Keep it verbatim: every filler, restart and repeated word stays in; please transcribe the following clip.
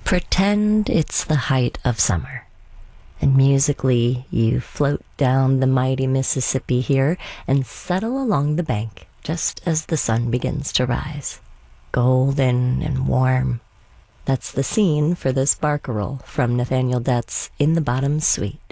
Pretend it's the height of summer, and musically you float down the mighty Mississippi here and settle along the bank just as the sun begins to rise. Golden and warm. That's the scene for this barcarolle from Nathaniel Dett's In the Bottom Suite.